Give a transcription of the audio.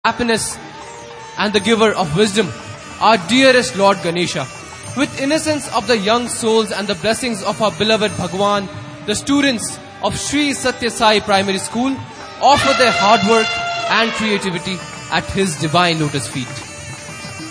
happiness and the giver of wisdom, our dearest Lord Ganesha. With innocence of the young souls and the blessings of our beloved Bhagwan, the students of Sri Satya Sai Primary School offer their hard work and creativity at his divine lotus feet.